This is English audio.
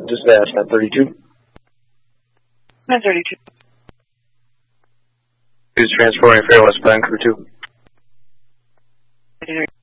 Dispatch 932. 932. Who's transporting Fair West Plan Crew 2?